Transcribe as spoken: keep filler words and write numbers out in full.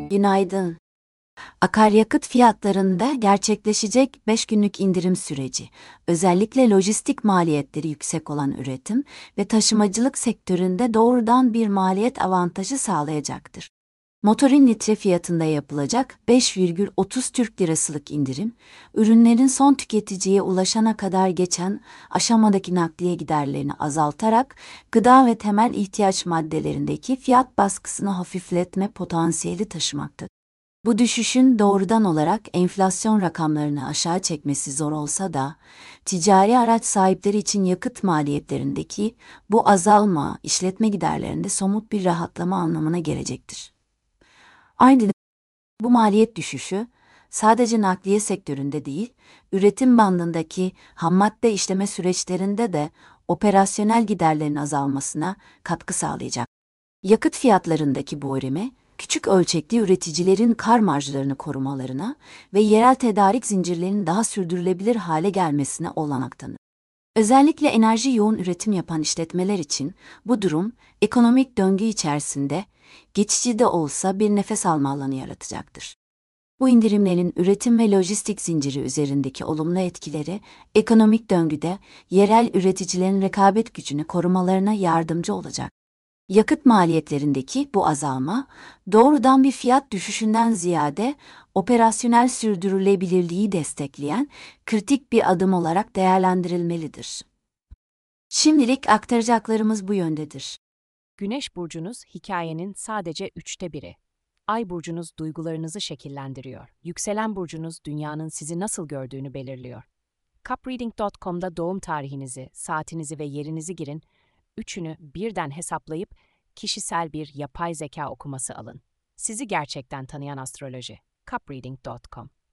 Günaydın. Akaryakıt fiyatlarında gerçekleşecek beş günlük indirim süreci, özellikle lojistik maliyetleri yüksek olan üretim ve taşımacılık sektöründe doğrudan bir maliyet avantajı sağlayacaktır. Motorin litre fiyatında yapılacak beş virgül otuz Türk Lirasılık indirim, ürünlerin son tüketiciye ulaşana kadar geçen aşamadaki nakliye giderlerini azaltarak gıda ve temel ihtiyaç maddelerindeki fiyat baskısını hafifletme potansiyeli taşımaktadır. Bu düşüşün doğrudan olarak enflasyon rakamlarını aşağı çekmesi zor olsa da, ticari araç sahipleri için yakıt maliyetlerindeki bu azalma, işletme giderlerinde somut bir rahatlama anlamına gelecektir. Aynı bu maliyet düşüşü, sadece nakliye sektöründe değil, üretim bandındaki hammadde işleme süreçlerinde de operasyonel giderlerin azalmasına katkı sağlayacak. Yakıt fiyatlarındaki bu erime, küçük ölçekli üreticilerin kar marjlarını korumalarına ve yerel tedarik zincirlerinin daha sürdürülebilir hale gelmesine olanak tanır. Özellikle enerji yoğun üretim yapan işletmeler için bu durum, ekonomik döngü içerisinde geçici de olsa bir nefes alma alanı yaratacaktır. Bu indirimlerin üretim ve lojistik zinciri üzerindeki olumlu etkileri, ekonomik döngüde yerel üreticilerin rekabet gücünü korumalarına yardımcı olacak. Yakıt maliyetlerindeki bu azalma, doğrudan bir fiyat düşüşünden ziyade operasyonel sürdürülebilirliği destekleyen kritik bir adım olarak değerlendirilmelidir. Şimdilik aktaracaklarımız bu yöndedir. Güneş burcunuz hikayenin sadece üçte biri. Ay burcunuz duygularınızı şekillendiriyor. Yükselen burcunuz dünyanın sizi nasıl gördüğünü belirliyor. Cupreading nokta com'da doğum tarihinizi, saatinizi ve yerinizi girin, üçünü birden hesaplayıp kişisel bir yapay zeka okuması alın. Sizi gerçekten tanıyan astroloji. Cupreading nokta com